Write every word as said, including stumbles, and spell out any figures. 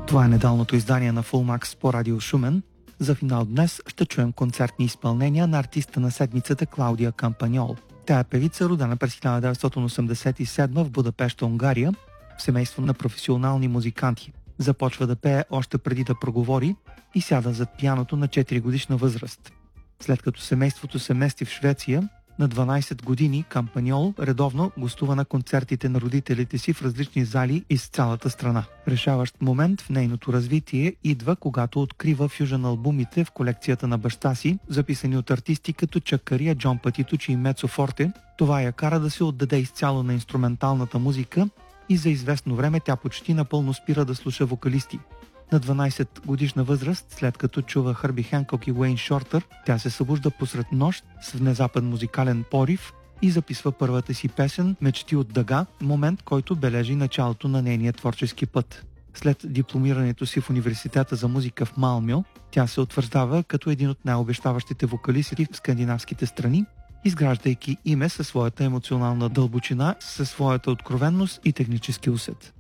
Това е недалното издание на Fullmax по Радио Шумен. За финал днес ще чуем концертни изпълнения на артиста на седмицата Клаудия Кампаньол. Тя е певица, родена през хиляда деветстотин осемдесет и седма в Будапеща, Унгария, в семейство на професионални музиканти. Започва да пее още преди да проговори и сяда зад пианото на четири годишна възраст. След като семейството се мести в Швеция, на дванайсет години Кампаньол редовно гостува на концертите на родителите си в различни зали из цялата страна. Решаващ момент в нейното развитие идва, когато открива фюжън албумите в колекцията на баща си, записани от артисти като Чак Кария, Джон Патитучи и Мецо Форте. Това я кара да се отдаде изцяло на инструменталната музика и за известно време тя почти напълно спира да слуша вокалисти. На дванайсет годишна възраст, след като чува Хърби Хенкок и Уейн Шортър, тя се събужда посред нощ с внезапен музикален порив и записва първата си песен «Мечти от дъга», момент, който бележи началото на нейния творчески път. След дипломирането си в университета за музика в Малмьо, тя се утвърждава като един от най-обещаващите вокалисти в скандинавските страни, изграждайки име със своята емоционална дълбочина, със своята откровенност и технически усет.